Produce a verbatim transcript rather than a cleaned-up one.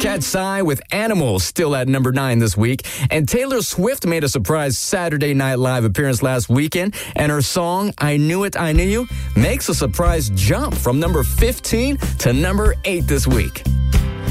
Catch Psy with Animals still at number nine this week. And Taylor Swift made a surprise Saturday Night Live appearance last weekend. And her song, I Knew It, I Knew You, makes a surprise jump from number fifteen to number eight this week.